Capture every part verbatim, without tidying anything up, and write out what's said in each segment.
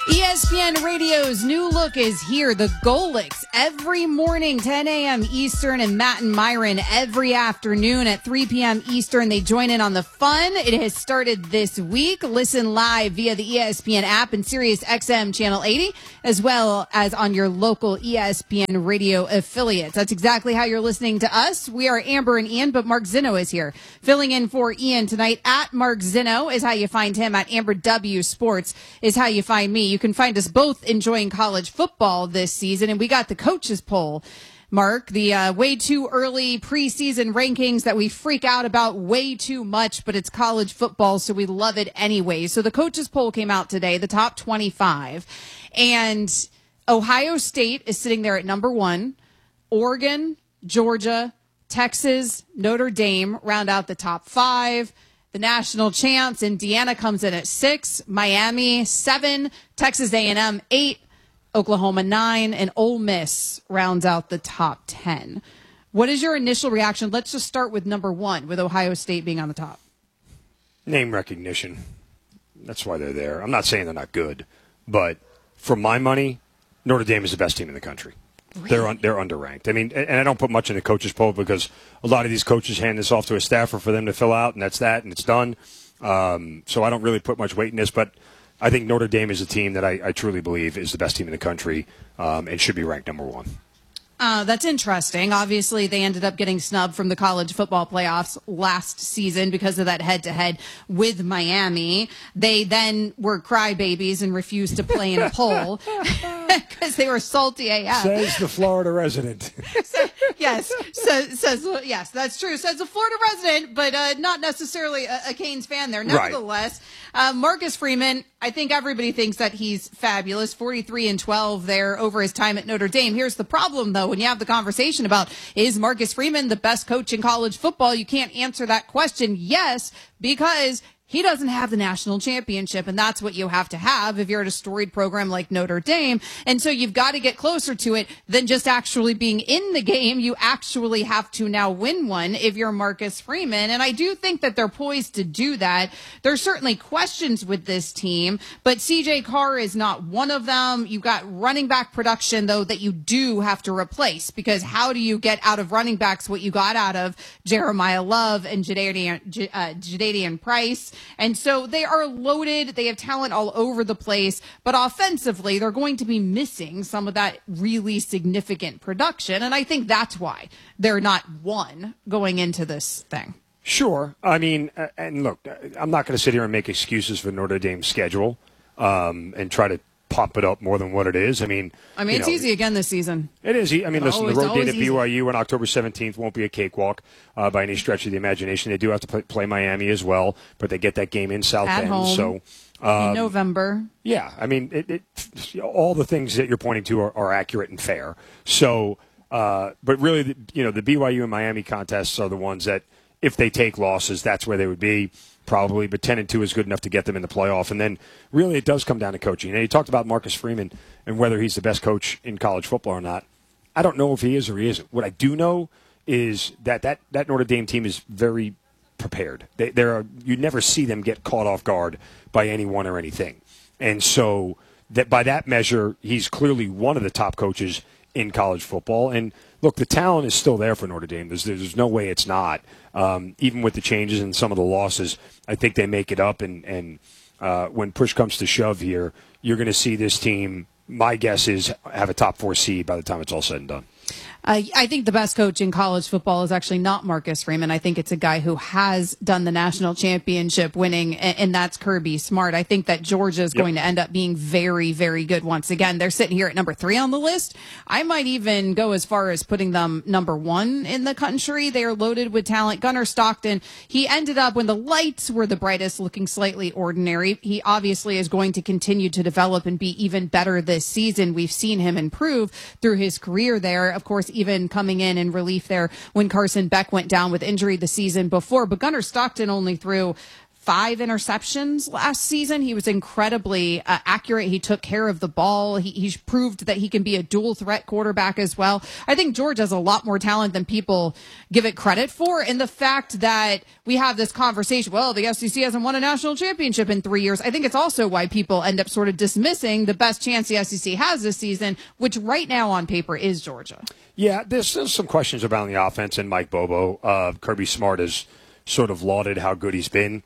E S P N Radio's new look is here. The Golics every morning, ten a.m. Eastern, and Matt and Myron every afternoon at three p.m. Eastern. They join in on the fun. It has started this week. Listen live via the E S P N app and Sirius X M Channel eighty, as well as on your local E S P N Radio affiliates. That's exactly how you're listening to us. We are Amber and Ian, but Mark Zinno is here. Filling in for Ian tonight at Mark Zinno is how you find him. At Amber W Sports is how you find me. You can find us both enjoying college football this season, and we got the coaches poll, Mark, the uh, way too early preseason rankings that we freak out about way too much, but it's college football, so we love it anyway. So the coaches poll came out today, the top twenty-five, and Ohio State is sitting there at number one. Oregon, Georgia, Texas, Notre Dame round out the top five. The national champs, Indiana comes in at six, Miami seven, Texas A and M eight, Oklahoma nine, and Ole Miss rounds out the top ten. What is your initial reaction? Let's just start with number one, with Ohio State being on the top. Name recognition. That's why they're there. I'm not saying they're not good, but for my money, Notre Dame is the best team in the country. Really? They're un- they're underranked. I mean, and I don't put much in the coaches poll because a lot of these coaches hand this off to a staffer for them to fill out, and that's that, and it's done. Um, so I don't really put much weight in this, but I think Notre Dame is a team that I, I truly believe is the best team in the country um, and should be ranked number one. Uh, that's interesting. Obviously, they ended up getting snubbed from the college football playoffs last season because of that head-to-head with Miami. They then were crybabies and refused to play in a poll because they were salty A F. Says the Florida resident. So, yes, says, says yes, that's true. Says a Florida resident, but uh, not necessarily a, a Canes fan there. Nevertheless, right. uh, Marcus Freeman, I think everybody thinks that he's fabulous. forty-three and twelve there over his time at Notre Dame. Here's the problem, though. When you have the conversation about, is Marcus Freeman the best coach in college football, you can't answer that question yes, because he doesn't have the national championship, and that's what you have to have if you're at a storied program like Notre Dame. And so you've got to get closer to it than just actually being in the game. You actually have to now win one if you're Marcus Freeman. And I do think that they're poised to do that. There's certainly questions with this team, but C J Carr is not one of them. You've got running back production, though, that you do have to replace, because how do you get out of running backs what you got out of Jeremiah Love and Jadarian, uh, Jadarian Price? And so they are loaded. They have talent all over the place. But offensively, they're going to be missing some of that really significant production. And I think that's why they're not one going into this thing. Sure. I mean, and look, I'm not going to sit here and make excuses for Notre Dame's schedule um, and try to pop it up more than what it is. I mean, I mean, it's know, easy again this season. It is. I mean, listen, always, the road date at easy. B Y U on October seventeenth won't be a cakewalk uh, by any stretch of the imagination. They do have to play, play Miami as well, but they get that game in South at Bend. Home, so um, in November. Yeah, I mean, it, it, all the things that you're pointing to are, are accurate and fair. So, uh, but really, you know, the B Y U and Miami contests are the ones that, if they take losses, that's where they would be. Probably, but ten and two is good enough to get them in the playoff. And then, really, it does come down to coaching. And you talked about Marcus Freeman and whether he's the best coach in college football or not. I don't know if he is or he isn't. What I do know is that that, that Notre Dame team is very prepared. They, they're you never see them get caught off guard by anyone or anything. And so, that by that measure, he's clearly one of the top coaches in college football. And look, the talent is still there for Notre Dame. There's, there's no way it's not. Um, even with the changes and some of the losses, I think they make it up. And, and uh, when push comes to shove here, you're going to see this team, my guess is, have a top four seed by the time it's all said and done. Uh, I think the best coach in college football is actually not Marcus Freeman. I think it's a guy who has done the national championship winning, and, and that's Kirby Smart. I think that Georgia is yep. going to end up being very, very good once again. They're sitting here at number three on the list. I might even go as far as putting them number one in the country. They are loaded with talent. Gunnar Stockton, he ended up when the lights were the brightest looking slightly ordinary. He obviously is going to continue to develop and be even better this season. We've seen him improve through his career there. Of course, even coming in in relief there when Carson Beck went down with injury the season before. But Gunnar Stockton only threw five interceptions last season. He was incredibly uh, accurate. He took care of the ball. He, he's proved that he can be a dual threat quarterback as well. I think Georgia has a lot more talent than people give it credit for. And the fact that we have this conversation, well, the S E C hasn't won a national championship in three years. I think it's also why people end up sort of dismissing the best chance the S E C has this season, which right now on paper is Georgia. Yeah, there's, there's some questions about the offense and Mike Bobo. Uh, Kirby Smart has sort of lauded how good he's been.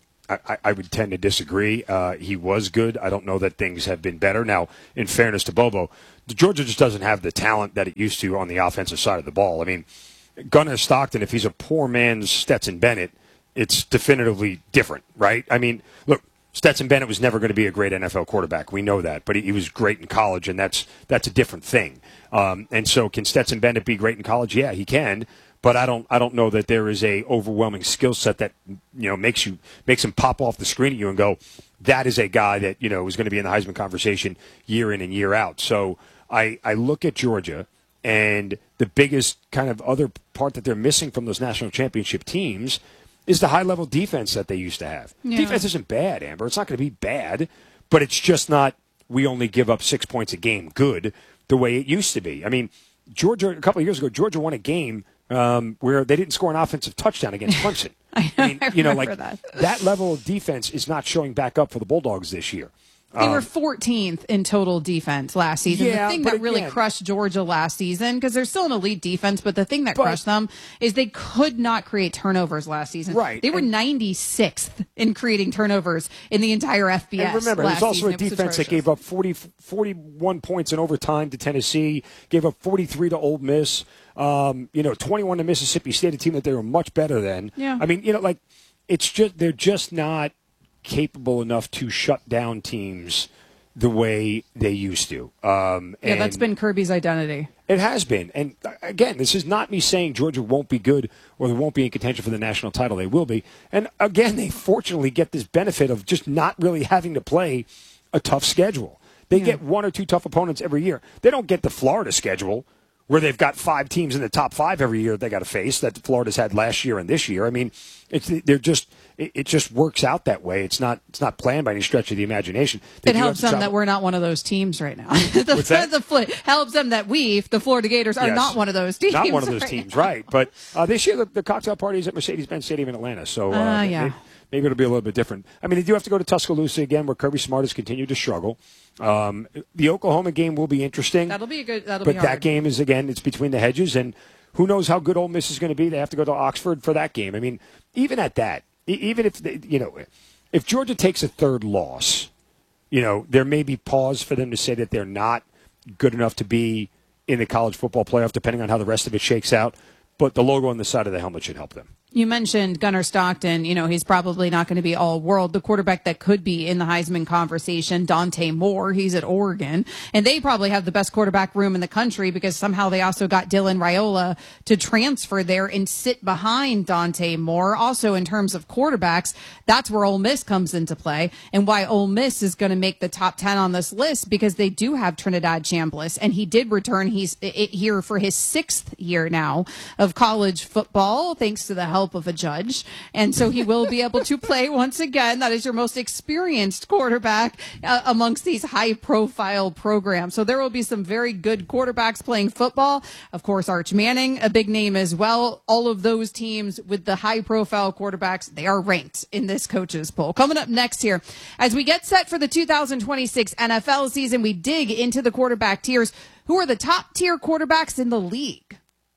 I, I would tend to disagree. Uh, he was good. I don't know that things have been better. Now, in fairness to Bobo, Georgia just doesn't have the talent that it used to on the offensive side of the ball. I mean, Gunnar Stockton, if he's a poor man's Stetson Bennett, it's definitively different, right? I mean, look, Stetson Bennett was never going to be a great N F L quarterback. We know that. But he, he was great in college, and that's that's a different thing. Um, and so can Stetson Bennett be great in college? Yeah, he can. But I don't I don't know that there is a overwhelming skill set that, you know, makes you makes him pop off the screen at you and go, that is a guy that, you know, is going to be in the Heisman conversation year in and year out. So I, I look at Georgia, and the biggest kind of other part that they're missing from those national championship teams is the high-level defense that they used to have. Yeah. Defense isn't bad, Amber. It's not going to be bad, but it's just not we only give up six points a game good the way it used to be. I mean, Georgia, a couple of years ago, Georgia won a game Um, where they didn't score an offensive touchdown against Clemson. I, know, I mean, I you know, like that. that level of defense is not showing back up for the Bulldogs this year. They um, were fourteenth in total defense last season. Yeah, the thing that really again, crushed Georgia last season, because they're still an elite defense, but the thing that but, crushed them is they could not create turnovers last season. Right. They were and, ninety-sixth in creating turnovers in the entire F B S. And remember, it was also season. a defense that gave up forty, forty-one points in overtime to Tennessee, gave up forty-three to Ole Miss. Um, you know, twenty-one to Mississippi State, a team that they were much better than. Yeah. I mean, you know, like it's just they're just not capable enough to shut down teams the way they used to. Um, yeah, that's been Kirby's identity. It has been. And again, this is not me saying Georgia won't be good or they won't be in contention for the national title. They will be. And again, they fortunately get this benefit of just not really having to play a tough schedule. They yeah. get one or two tough opponents every year. They don't get the Florida schedule, where they've got five teams in the top five every year they got to face that Florida's had last year and this year. I mean, it's they're just it, it just works out that way. It's not it's not planned by any stretch of the imagination. They it helps them that we're not one of those teams right now. the, What's that? the fl- helps them that we, the Florida Gators, are yes. not one of those teams. Not one of those right teams, now. right? But uh, they share the, the cocktail parties at Mercedes-Benz Stadium in Atlanta, so uh, uh, yeah. They, maybe it'll be a little bit different. I mean, they do have to go to Tuscaloosa again, where Kirby Smart has continued to struggle. Um, the Oklahoma game will be interesting. That'll be a good. That'll but be hard. that game is again, it's between the hedges, and who knows how good Ole Miss is going to be? They have to go to Oxford for that game. I mean, even at that, even if they, you know, if Georgia takes a third loss, you know, there may be pause for them to say that they're not good enough to be in the college football playoff, depending on how the rest of it shakes out. But the logo on the side of the helmet should help them. You mentioned Gunnar Stockton. You know, he's probably not going to be all world. The quarterback that could be in the Heisman conversation, Dante Moore, he's at Oregon. And they probably have the best quarterback room in the country because somehow they also got Dylan Raiola to transfer there and sit behind Dante Moore. Also, in terms of quarterbacks, that's where Ole Miss comes into play and why Ole Miss is going to make the top ten on this list, because they do have Trinidad Chambliss. And he did return. He's here for his sixth year now of college football, thanks to the help of a judge, and so he will be able to play once again. That is your most experienced quarterback uh, amongst these high-profile programs. So there will be some very good quarterbacks playing football. Of course, Arch Manning, a big name as well. All of those teams with the high-profile quarterbacks, they are ranked in this coaches poll. Coming up next here, as we get set for the two thousand twenty-six N F L season, we dig into the quarterback tiers. Who are the top-tier quarterbacks in the league?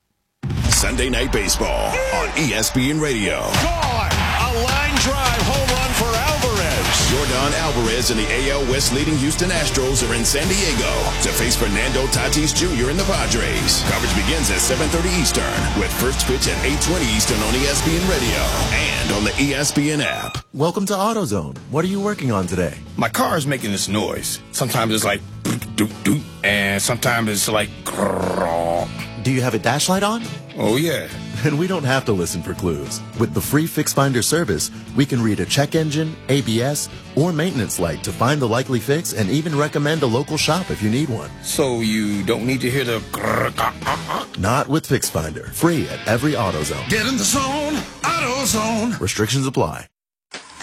Sunday Night Baseball on E S P N Radio. Gone! A line drive home run for Alvarez. Yordan Alvarez and the A L West leading Houston Astros are in San Diego to face Fernando Tatis Junior and the Padres. Coverage begins at seven thirty Eastern with first pitch at eight twenty Eastern on E S P N Radio and on the E S P N app. Welcome to AutoZone. What are you working on today? My car is making this noise. Sometimes it's like doot doot doot, and sometimes it's like grrrr. Do you have a dash light on? Oh, yeah. And we don't have to listen for clues. With the free Fix Finder service, we can read a check engine, A B S, or maintenance light to find the likely fix and even recommend a local shop if you need one. So you don't need to hear the grrrr. Not with Fix Finder. Free at every AutoZone. Get in the zone, AutoZone. Restrictions apply.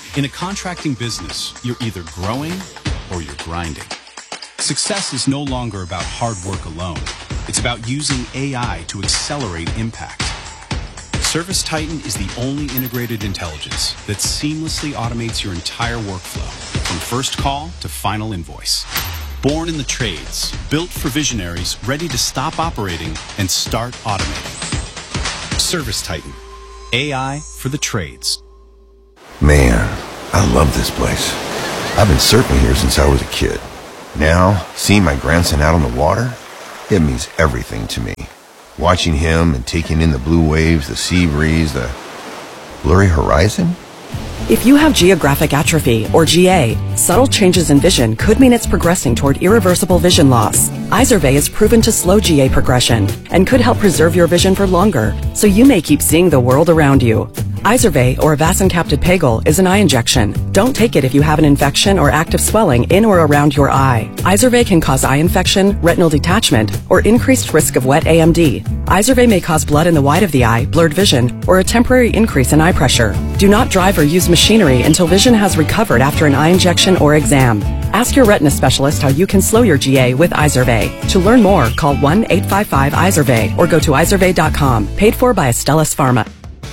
In a contracting business, you're either growing or you're grinding. Success is no longer about hard work alone. It's about using A I to accelerate impact. ServiceTitan is the only integrated intelligence that seamlessly automates your entire workflow, from first call to final invoice. Born in the trades, built for visionaries ready to stop operating and start automating. ServiceTitan, A I for the trades. Man, I love this place. I've been surfing here since I was a kid. Now, seeing my grandson out on the water, it means everything to me. Watching him and taking in the blue waves, the sea breeze, the blurry horizon. If you have geographic atrophy, or G A, subtle changes in vision could mean it's progressing toward irreversible vision loss. Izervay is proven to slow G A progression and could help preserve your vision for longer, so you may keep seeing the world around you. Izervay, or vason-capted Pagel, is an eye injection. Don't take it if you have an infection or active swelling in or around your eye. Izervay can cause eye infection, retinal detachment, or increased risk of wet A M D. Izervay may cause blood in the white of the eye, blurred vision, or a temporary increase in eye pressure. Do not drive or use machinery until vision has recovered after an eye injection or exam. Ask your retina specialist how you can slow your G A with Izervay. To learn more, call one eight five five Izervay or go to izervay dot com. Paid for by Astellas Pharma.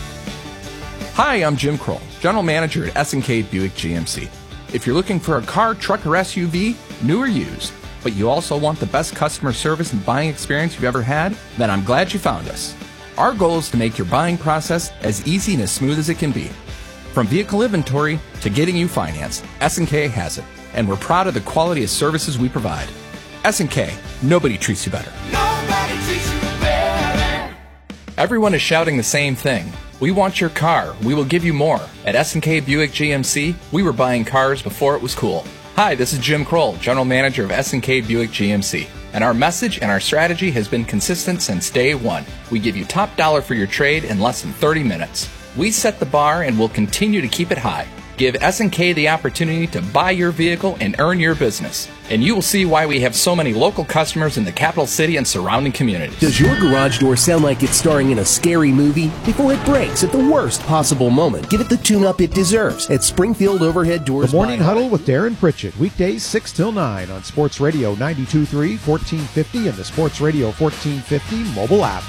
Hi, I'm Jim Kroll, General Manager at S and K Buick G M C. If you're looking for a car, truck, or S U V, new or used, but you also want the best customer service and buying experience you've ever had, then I'm glad you found us. Our goal is to make your buying process as easy and as smooth as it can be. From vehicle inventory to getting you financed, S and K has it, and we're proud of the quality of services we provide. S and K, nobody treats you better. Nobody treats you better. Everyone is shouting the same thing. We want your car. We will give you more. At S and K Buick G M C, we were buying cars before it was cool. Hi, this is Jim Kroll, General Manager of S and K Buick G M C. And our message and our strategy has been consistent since day one. We give you top dollar for your trade in less than thirty minutes. We set the bar and will continue to keep it high. Give S and K the opportunity to buy your vehicle and earn your business. And you will see why we have so many local customers in the capital city and surrounding communities. Does your garage door sound like it's starring in a scary movie? Before it breaks at the worst possible moment, give it the tune-up it deserves at Springfield Overhead Doors. The Morning Huddle with Darren Pritchett, weekdays six till nine on Sports Radio ninety-two point three, fourteen fifty, and the Sports Radio fourteen fifty mobile app.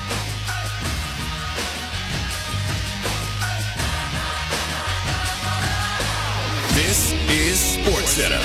This is SportsCenter.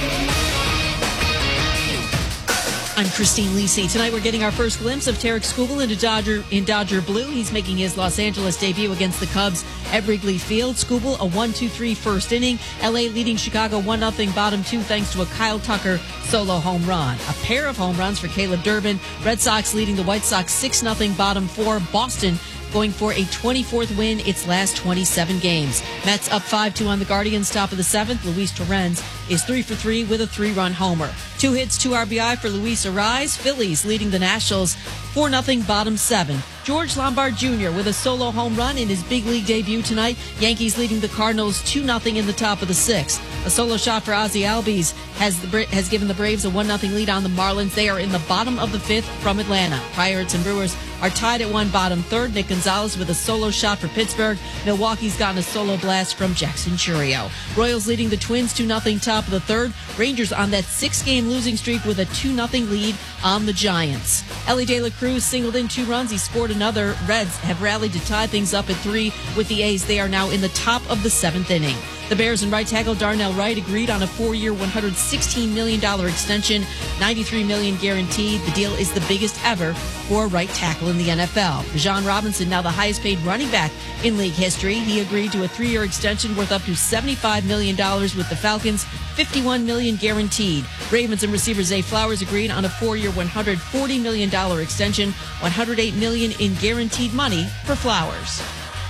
I'm Christine Lisi. Tonight we're getting our first glimpse of Tarek Skubal into Dodger, in Dodger Blue. He's making his Los Angeles debut against the Cubs at Wrigley Field. Skubal, a one two three first inning. L A leading Chicago one nothing bottom two thanks to a Kyle Tucker solo home run. A pair of home runs for Caleb Durbin. Red Sox leading the White Sox six nothing bottom four. Boston going for a twenty-fourth win its last twenty-seven games. Mets up five two on the Guardians, top of the seventh. Luis Torrens is three for three with a three-run homer. Two hits, two R B I for Luis Arraez. Phillies leading the Nationals four nothing bottom seven. George Lombard Junior with a solo home run in his big league debut tonight. Yankees leading the Cardinals two nothing in the top of the sixth. A solo shot for Ozzie Albies has the, has given the Braves a one nothing lead on the Marlins. They are in the bottom of the fifth from Atlanta. Pirates and Brewers are tied at one bottom third. Nick Gonzalez with a solo shot for Pittsburgh. Milwaukee's gotten a solo blast from Jackson Churio. Royals leading the Twins two nothing top of the third. Rangers on that six-game losing streak with a two nothing lead on the Giants. Ellie De La Cruz singled in two runs. He scored another. Reds have rallied to tie things up at three with the A's. They are now in the top of the seventh inning. The Bears and right tackle Darnell Wright agreed on a four-year, one hundred sixteen million dollars extension, ninety-three million dollars guaranteed. The deal is the biggest ever for a right tackle in the N F L. Bijan Robinson, now the highest-paid running back in league history. He agreed to a three-year extension worth up to seventy-five million dollars with the Falcons, fifty-one million dollars guaranteed. Ravens and receiver Zay Flowers agreed on a four-year, one hundred forty million dollars extension, one hundred eight million dollars in guaranteed money for Flowers.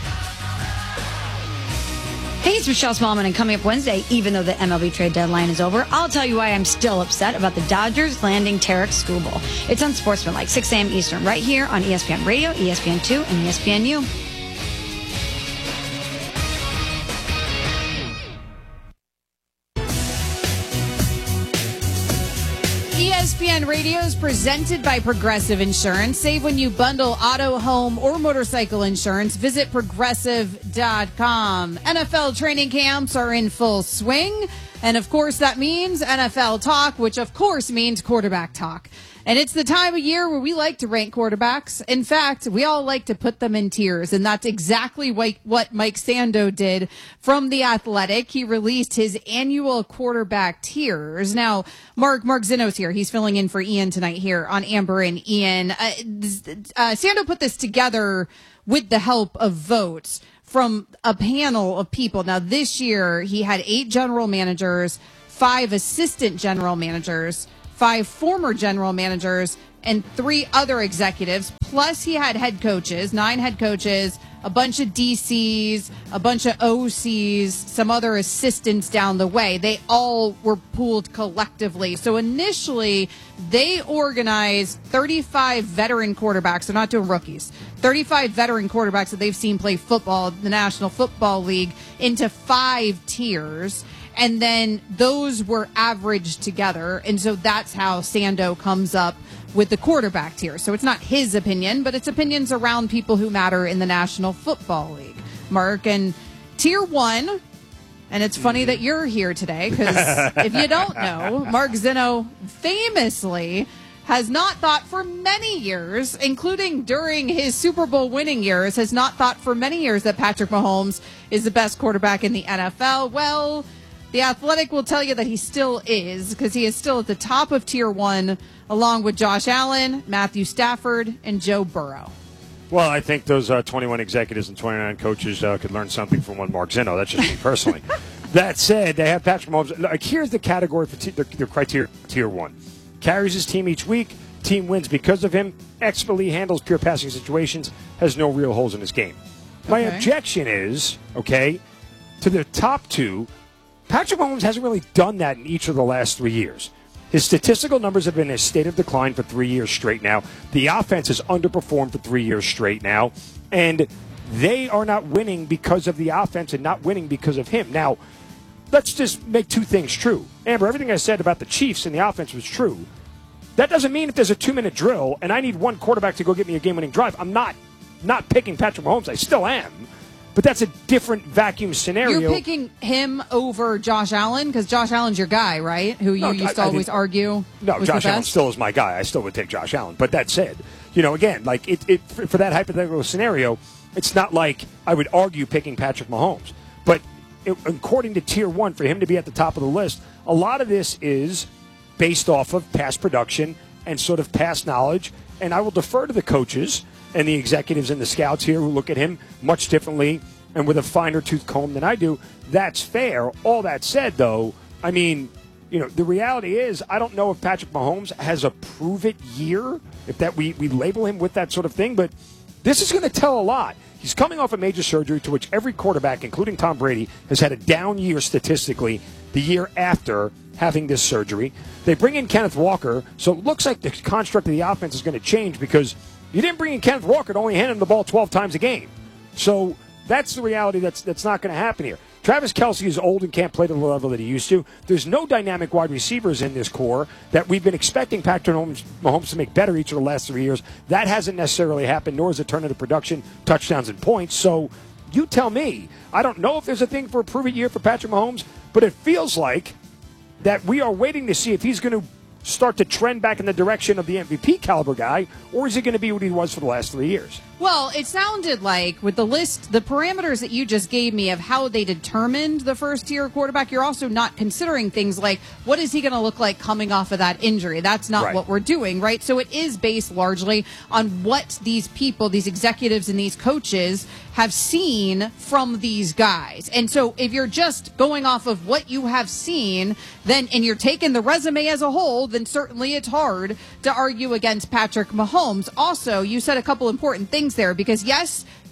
Hey, it's Michelle Smallman, and coming up Wednesday, even though the M L B trade deadline is over, I'll tell you why I'm still upset about the Dodgers landing Tarek Skubal. It's on Sportsmanlike, six a.m. Eastern, right here on E S P N Radio, E S P N two, and E S P N U. E S P N Radio is presented by Progressive Insurance. Save when you bundle auto, home, or motorcycle insurance. Visit progressive dot com. N F L training camps are in full swing. And, of course, that means N F L talk, which, of course, means quarterback talk. And it's the time of year where we like to rank quarterbacks. In fact, we all like to put them in tiers, and that's exactly what Mike Sando did from The Athletic. He released his annual quarterback tiers. Now, Mark Mark Zinno's here. He's filling in for Ian tonight here on Amber and Ian. Uh, uh, Sando put this together with the help of votes from a panel of people. Now, this year, he had eight general managers, five assistant general managers, five former general managers, and three other executives. Plus, he had head coaches, nine head coaches, a bunch of D Cs, a bunch of O Cs, some other assistants down the way. They all were pooled collectively. So initially, they organized thirty-five veteran quarterbacks. They're not doing rookies. thirty-five veteran quarterbacks that they've seen play football, the National Football League, into five tiers. And then those were averaged together. And so that's how Sando comes up with the quarterback tier. So it's not his opinion, but it's opinions around people who matter in the National Football League. Mark, and tier one, and it's funny that you're here today, because if you don't know, Mark Zinno famously has not thought for many years, including during his Super Bowl winning years, has not thought for many years that Patrick Mahomes is the best quarterback in the N F L. Well, The Athletic will tell you that he still is, because he is still at the top of tier one, along with Josh Allen, Matthew Stafford, and Joe Burrow. Well, I think those uh, twenty-one executives and twenty-nine coaches uh, could learn something from one Mark Zinno. That's just me personally. That said, they have Patrick Mahomes. Like, here's the category for t- their, their criteria, tier one. Carries his team each week. Team wins because of him. Expertly handles pure passing situations. Has no real holes in his game. My Okay. objection is, okay, to the top two, Patrick Mahomes hasn't really done that in each of the last three years. His statistical numbers have been in a state of decline for three years straight now. The offense has underperformed for three years straight now. And they are not winning because of the offense and not winning because of him. Now, let's just make two things true. Amber, everything I said about the Chiefs and the offense was true. That doesn't mean if there's a two-minute drill and I need one quarterback to go get me a game-winning drive, I'm not not picking Patrick Mahomes. I still am. But that's a different vacuum scenario. You're picking him over Josh Allen, because Josh Allen's your guy, right? Who you No, used I- to I always think- argue No, was Josh the Allen best? still is my guy. I still would take Josh Allen. But that said, you know, again, like it, it for, for that hypothetical scenario, it's not like I would argue picking Patrick Mahomes. But it, according to tier one, for him to be at the top of the list, a lot of this is based off of past production and sort of past knowledge. And I will defer to the coaches and the executives and the scouts here who look at him much differently and with a finer tooth comb than I do. That's fair. All that said, though, I mean, you know, the reality is I don't know if Patrick Mahomes has a prove-it year, if that we, we label him with that sort of thing, but this is going to tell a lot. He's coming off a major surgery to which every quarterback, including Tom Brady, has had a down year statistically the year after having this surgery. They bring in Kenneth Walker, so it looks like the construct of the offense is going to change because you didn't bring in Kenneth Walker to only hand him the ball twelve times a game. So that's the reality that's that's not going to happen here. Travis Kelce is old and can't play to the level that he used to. There's no dynamic wide receivers in this core that we've been expecting Patrick Mahomes to make better each of the last three years. That hasn't necessarily happened, nor has it turned into production, touchdowns, and points. So you tell me. I don't know if there's a thing for a prove-it year for Patrick Mahomes, but it feels like that we are waiting to see if he's going to start to trend back in the direction of the M V P caliber guy, or is he going to be what he was for the last three years? Well, it sounded like with the list, the parameters that you just gave me of how they determined the first tier quarterback, you're also not considering things like what is he going to look like coming off of that injury? That's not Right. what we're doing, right? So it is based largely on what these people, these executives and these coaches have seen from these guys. And so if you're just going off of what you have seen, then and you're taking the resume as a whole, then certainly it's hard to argue against Patrick Mahomes. Also, you said a couple important things there because yes,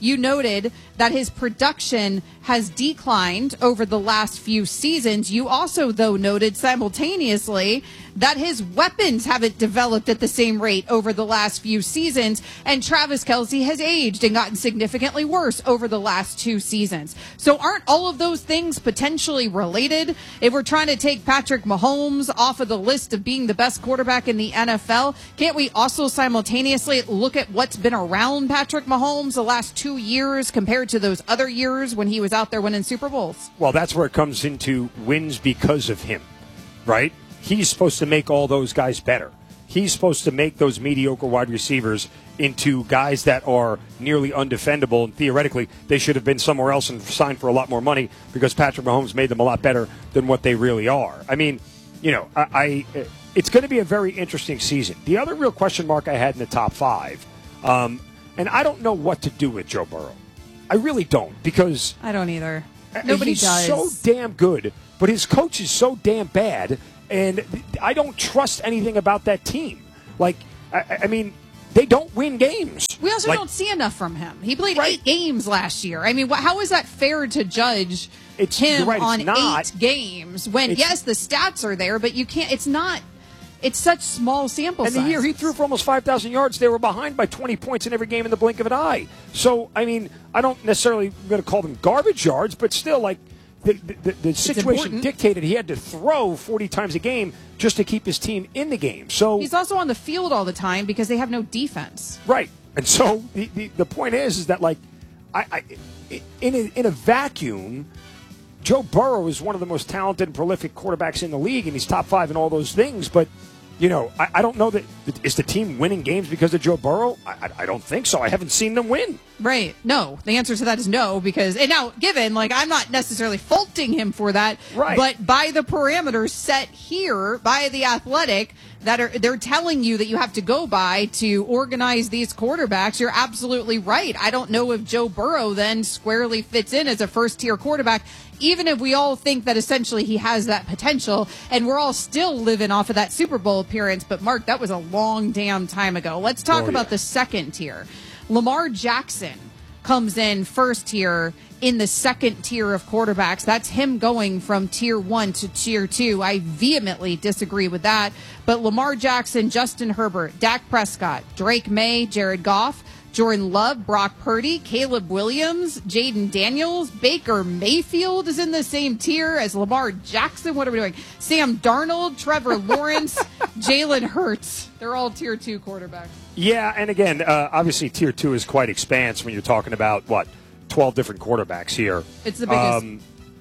you noted that his production has declined over the last few seasons. You also, though, noted simultaneously that his weapons haven't developed at the same rate over the last few seasons, and Travis Kelce has aged and gotten significantly worse over the last two seasons. So aren't all of those things potentially related? If we're trying to take Patrick Mahomes off of the list of being the best quarterback in the N F L, can't we also simultaneously look at what's been around Patrick Mahomes the last two years compared to those other years when he was out there winning Super Bowls? Well, that's where it comes into wins because of him, right? He's supposed to make all those guys better. He's supposed to make those mediocre wide receivers into guys that are nearly undefendable, and theoretically they should have been somewhere else and signed for a lot more money because Patrick Mahomes made them a lot better than what they really are. I mean, you know, I, I it's going to be a very interesting season. The other real question mark I had in the top five, um, and I don't know what to do with Joe Burrow. I really don't, because I don't either. Nobody he's does. so damn good, but his coach is so damn bad, and I don't trust anything about that team. Like, I, I mean, they don't win games. We also like, don't see enough from him. He played right. eight games last year. I mean, wh- how is that fair to judge it's, him right, on not. eight games when, yes, the stats are there, but you can't, it's not, it's such small sample And size. the year he threw for almost five thousand yards, they were behind by twenty points in every game in the blink of an eye. So, I mean, I don't necessarily going to call them garbage yards, but still, like, the, the, the situation important. dictated he had to throw forty times a game just to keep his team in the game. So he's also on the field all the time because they have no defense. Right. And so the, the, the point is, is that, like, I, I in, a, in a vacuum, Joe Burrow is one of the most talented and prolific quarterbacks in the league, and he's top five in all those things. But, you know, I, I don't know that is the team winning games because of Joe Burrow? I, I, I don't think so. I haven't seen them win. Right. No. The answer to that is no, because, and now, given, like, I'm not necessarily faulting him for that, right. but by the parameters set here by The Athletic that are, they're telling you that you have to go by to organize these quarterbacks, you're absolutely right. I don't know if Joe Burrow then squarely fits in as a first-tier quarterback, even if we all think that essentially he has that potential, and we're all still living off of that Super Bowl appearance. But, Mark, that was a long damn time ago. Let's talk oh, about yeah. the second tier. Lamar Jackson comes in first tier in the second tier of quarterbacks. That's him going from tier one to tier two. I vehemently disagree with that. But Lamar Jackson, Justin Herbert, Dak Prescott, Drake May, Jared Goff, Jordan Love, Brock Purdy, Caleb Williams, Jaden Daniels, Baker Mayfield is in the same tier as Lamar Jackson. What are we doing? Sam Darnold, Trevor Lawrence, Jalen Hurts. They're all tier two quarterbacks. Yeah, and again, uh, obviously tier two is quite expansive when you're talking about, what, twelve different quarterbacks here. It's the biggest. Um,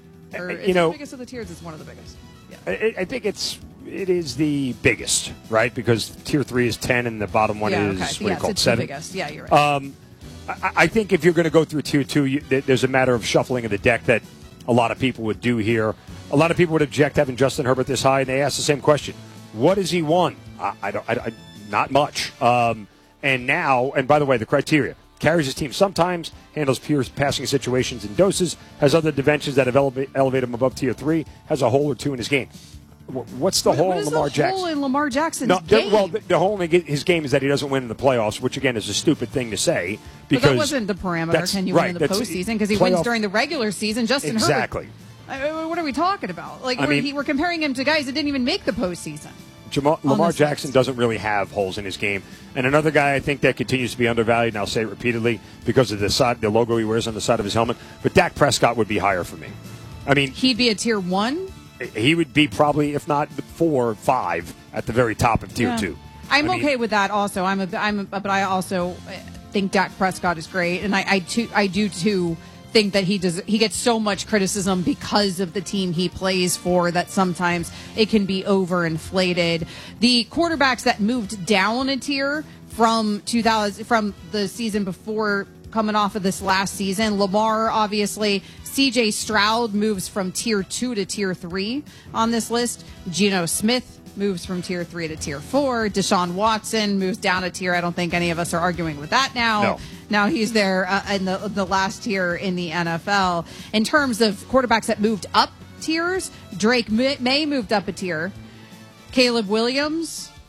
or it's you know, the biggest of the tiers. It's one of the biggest. Yeah. I, I think it's it is the biggest, right? Because tier three is ten, and the bottom one yeah, is okay. what yes, do you call it, it's seven. The biggest. Yeah, you're right. Um, I, I think if you're going to go through tier two, you, there's a matter of shuffling of the deck that a lot of people would do here. A lot of people would object having Justin Herbert this high, and they ask the same question: what has he won? I, I don't. I, I, not much. Um, and now, and by the way, the criteria. Carries his team sometimes, handles pure passing situations in doses, has other dimensions that have elevate, elevate him above tier three, has a hole or two in his game. What's the what, hole what in is Lamar the Jackson? hole in Lamar Jackson's no, game? The, well, the, the hole in his game is that he doesn't win in the playoffs, which again is a stupid thing to say. Because but that wasn't the parameter. Can you right, win in the postseason? Because he playoff, wins during the regular season. Justin exactly. Herbert. Exactly. What are we talking about? Like I we're, mean, he, we're comparing him to guys that didn't even make the postseason. Jamal, Lamar Jackson list. doesn't really have holes in his game. And another guy I think that continues to be undervalued, and I'll say it repeatedly, because of the side, the logo he wears on the side of his helmet, but Dak Prescott would be higher for me. I mean, he'd be a tier one? He would be probably, if not four or five, at the very top of tier yeah. two. I'm I okay mean, with that also. I'm a, I'm a, but I also think Dak Prescott is great, and I, I, too, I do too think that he does he gets so much criticism because of the team he plays for that sometimes it can be overinflated. The quarterbacks that moved down a tier from two thousand from the season before coming off of this last season, Lamar obviously, C J Stroud moves from tier two to tier three on this list. Geno Smith moves from tier three to tier four. Deshaun Watson moves down a tier. I don't think any of us are arguing with that now. No. Now he's there uh, in the the last tier in the N F L. In terms of quarterbacks that moved up tiers, Drake May moved up a tier. Caleb Williams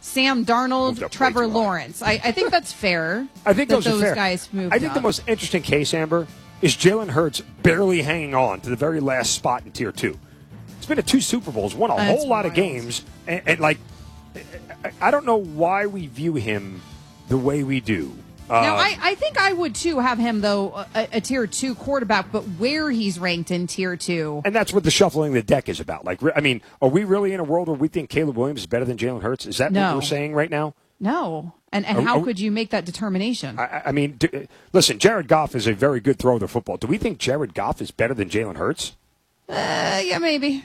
Sam Darnold, Trevor Lawrence. I, I think that's fair. I think that those, those are fair. guys moved I think up. the most interesting case, Amber, is Jalen Hurts barely hanging on to the very last spot in Tier Two. He's been to two Super Bowls, won a That's whole lot wild. of games, and, and like, I don't know why we view him the way we do. Now, Um, I, I think I would, too, have him, though, a, a Tier two quarterback, but where he's ranked in Tier two. And that's what the shuffling the deck is about. Like, I mean, are we really in a world where we think Caleb Williams is better than Jalen Hurts? Is that No. what we're saying right now? No. And, and Are- how are- could you make that determination? I, I mean, do, listen, Jared Goff is a very good thrower of the football. Do we think Jared Goff is better than Jalen Hurts? Uh, yeah, maybe.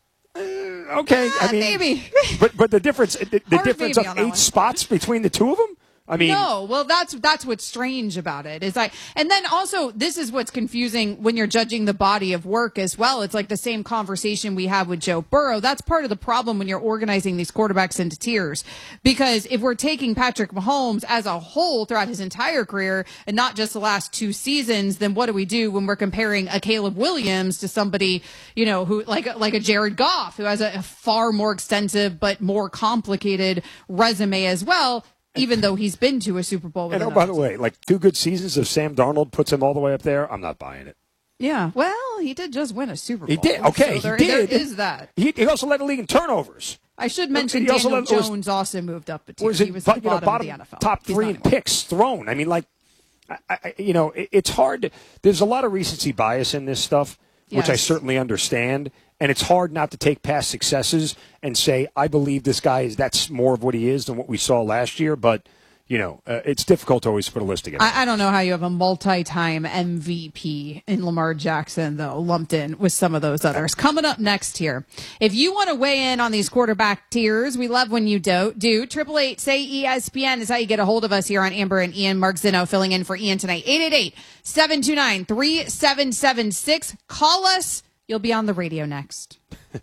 Okay, I Uh, mean, maybe. but but the difference the, the Hard difference maybe of on that eight one. spots between the two of them. I mean, no, well, that's that's what's strange about it. Is like, and then also this is what's confusing when you're judging the body of work as well. It's like the same conversation we have with Joe Burrow. That's part of the problem when you're organizing these quarterbacks into tiers, because if we're taking Patrick Mahomes as a whole throughout his entire career and not just the last two seasons, then what do we do when we're comparing a Caleb Williams to somebody, you know, who like like a Jared Goff, who has a, a far more extensive but more complicated resume as well? Even though he's been to a Super Bowl. With and oh, another by the team. way, like two good seasons of Sam Darnold puts him all the way up there. I'm not buying it. Yeah, well, he did just win a Super Bowl. He did. Okay, so there, he did. There is that. He, he also led the league in turnovers. I should mention He also Daniel led- was- Jones also moved up a tier. Was He it was bu- at the you know, bottom, bottom of the N F L. top He's three not in picks thrown? I mean, like, I, I, you know, it, it's hard. To, there's a lot of recency bias in this stuff, which I Yes. certainly understand. And it's hard not to take past successes and say, I believe this guy is that's more of what he is than what we saw last year. But you know, uh, it's difficult to always put a list together. I, I don't know how you have a multi-time M V P in Lamar Jackson, though, lumped in with some of those others. Coming up next here, if you want to weigh in on these quarterback tiers, we love when you do. Do triple eight say E S P N is how you get a hold of us here on Amber and Ian. Mark Zinno filling in for Ian tonight. eight eight eight, seven two nine, three seven seven six. Call us. You'll be on the radio next.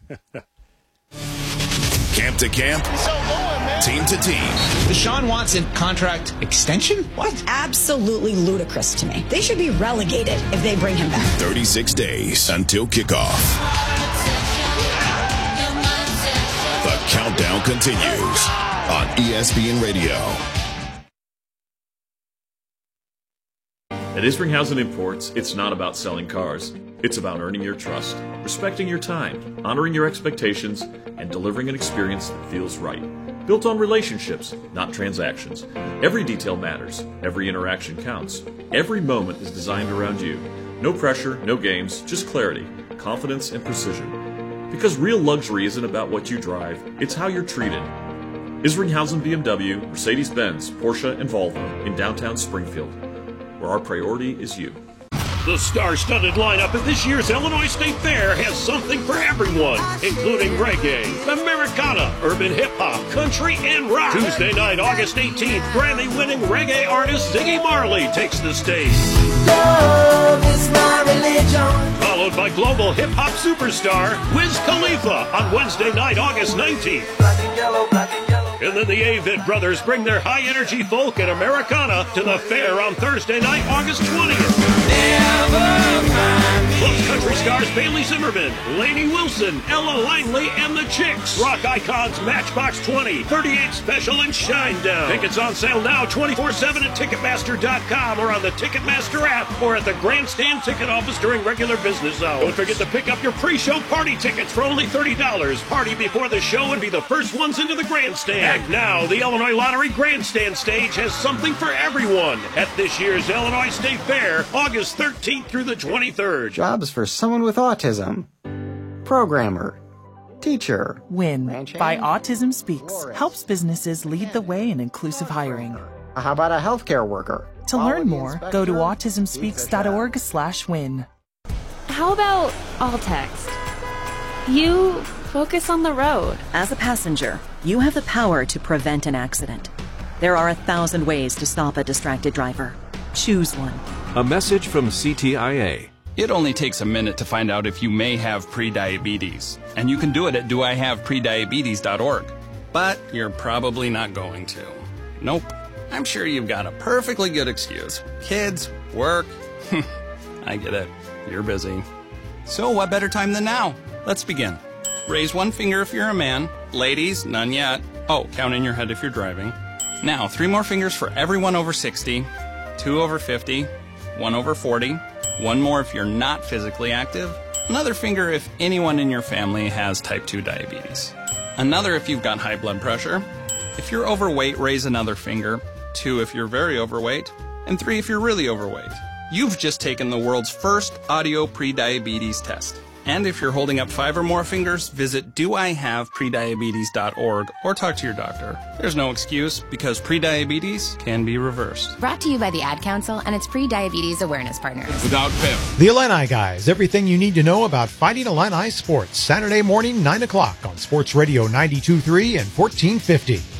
Camp to camp, team to team. Deshaun Watson contract extension? What? Absolutely ludicrous to me. They should be relegated if they bring him back. thirty-six days until kickoff. The countdown continues on E S P N Radio. At Isringhausen Imports, it's not about selling cars. It's about earning your trust, respecting your time, honoring your expectations, and delivering an experience that feels right. Built on relationships, not transactions. Every detail matters. Every interaction counts. Every moment is designed around you. No pressure, no games, just clarity, confidence, and precision. Because real luxury isn't about what you drive, it's how you're treated. Isringhausen B M W, Mercedes-Benz, Porsche, and Volvo in downtown Springfield, where our priority is you. The star-studded lineup of this year's Illinois State Fair has something for everyone, including reggae, Americana, urban hip-hop, country, and rock. Tuesday night, August eighteenth, Grammy-winning reggae artist Ziggy Marley takes the stage. Love is my religion. Followed by global hip-hop superstar Wiz Khalifa on Wednesday night, August nineteenth. Black and yellow, black and yellow. And then the Avett Brothers bring their high-energy folk and Americana to the fair on Thursday night, August twentieth. Plus country stars Bailey Zimmerman, Lainey Wilson, Ella Langley, and the Chicks. Rock icons Matchbox twenty, thirty-eight Special, and Shinedown. Tickets on sale now twenty-four seven at Ticketmaster dot com or on the Ticketmaster app or at the Grandstand Ticket Office during regular business hours. Don't forget to pick up your pre-show party tickets for only thirty dollars. Party before the show and be the first ones into the Grandstand. And now, the Illinois Lottery Grandstand stage has something for everyone at this year's Illinois State Fair, August thirteenth through the twenty-third. Jobs for someone with autism. Programmer. Teacher. WIN by Autism Speaks helps businesses lead the way in inclusive hiring. How about a healthcare worker? To learn more, go to autism speaks dot org slash win. How about all text? You focus on the road. As a passenger, you have the power to prevent an accident. There are a thousand ways to stop a distracted driver. Choose one. A message from C T I A. It only takes a minute to find out if you may have prediabetes, and you can do it at do I have prediabetes dot org. But you're probably not going to. Nope. I'm sure you've got a perfectly good excuse. Kids, work. I get it. You're busy. So what better time than now? Let's begin. Raise one finger if you're a man. Ladies, none yet. Oh, count in your head if you're driving. Now, three more fingers for everyone over sixty, two over fifty, one over forty, one more if you're not physically active, another finger if anyone in your family has type two diabetes, another if you've got high blood pressure. If you're overweight, raise another finger, two if you're very overweight, and three if you're really overweight. You've just taken the world's first audio pre-diabetes test. And if you're holding up five or more fingers, visit do I have prediabetes dot org or talk to your doctor. There's no excuse because prediabetes can be reversed. Brought to you by the Ad Council and its pre-diabetes awareness partners. Without fail. The Illini Guys, everything you need to know about Fighting Illini sports, Saturday morning, nine o'clock on Sports Radio ninety-two point three and fourteen fifty.